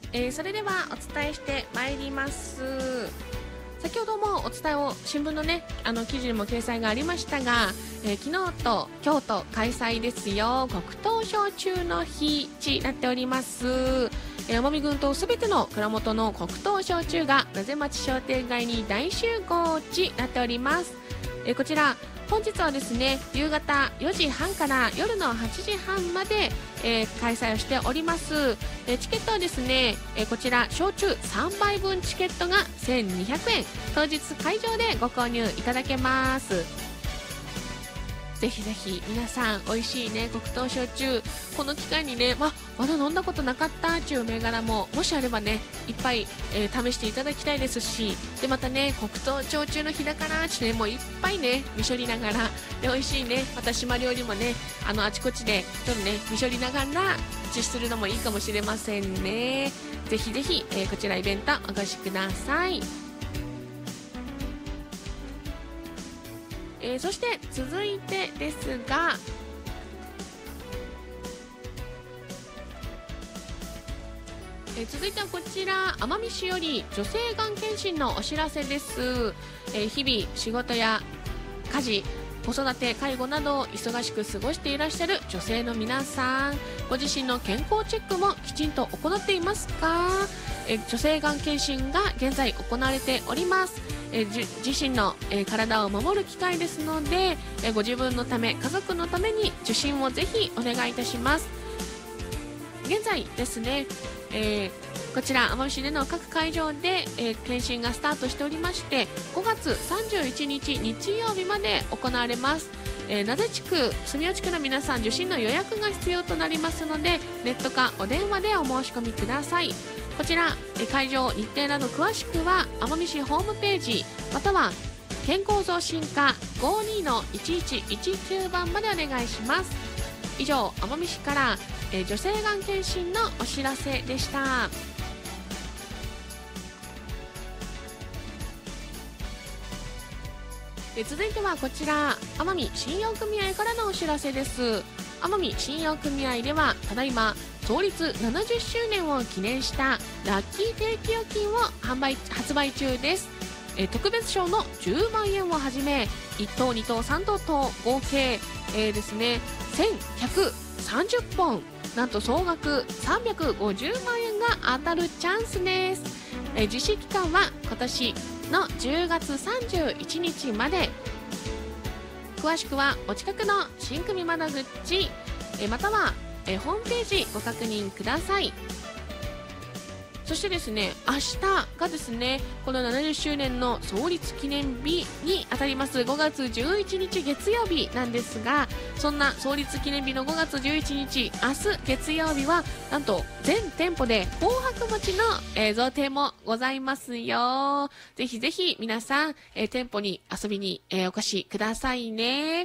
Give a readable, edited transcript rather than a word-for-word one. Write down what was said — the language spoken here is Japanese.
それではお伝えしてまいります。先ほどもお伝えを新聞のね記事にも掲載がありましたが、昨日と今日と開催ですよ。黒糖焼酎の日になっております。奄美群島すべての蔵元の黒糖焼酎が名瀬町商店街に大集合地になっております。こちら本日はですね、夕方4時半から夜の8時半まで、開催をしております。チケットはですね、こちら焼酎3杯分チケットが1200円、当日会場でご購入いただけます。ぜひぜひ皆さん美味しいね黒糖焼酎、この機会にね、まだ飲んだことなかったっていう銘柄ももしあればねいっぱい、試していただきたいですし、でまたね黒糖焼酎の日だからってね、もういっぱいねみしょりながらで美味しいねまた島料理もねあちこちでちょっとねみしょりながら実施するのもいいかもしれませんね。ぜひぜひ、こちらイベントお越しください。そして続いてですが、続いてはこちら奄美市より女性がん検診のお知らせです。日々仕事や家事、子育て、介護など忙しく過ごしていらっしゃる女性の皆さん、ご自身の健康チェックもきちんと行っていますか？女性がん検診が現在行われております。自身の、体を守る機会ですので、ご自分のため家族のために受診をぜひお願いいたします。現在ですね、こちら奄美市での各会場で、検診がスタートしておりまして、5月31日日曜日まで行われます。名瀬地区、住吉区の皆さん、受診の予約が必要となりますので、ネットかお電話でお申し込みください。こちら会場日程など詳しくは奄美市ホームページまたは健康増進課 52-1119 番までお願いします。以上、奄美市から、女性がん検診のお知らせでした。続いてはこちら奄美信用組合からのお知らせです。奄美信用組合ではただいま創立70周年を記念したラッキー定期預金を発売中です。特別賞の10万円をはじめ1等2等3等と合計、ですね1130本、なんと総額350万円が当たるチャンスです。実施期間は今年の10月31日まで。詳しくはお近くの新組窓口またはホームページご確認ください。そしてですね、明日がですねこの70周年の創立記念日にあたります5月11日月曜日なんですが、そんな創立記念日の5月11日明日月曜日はなんと全店舗で紅白餅の、贈呈もございますよ。ぜひぜひ皆さん、店舗に遊びに、お越しくださいね。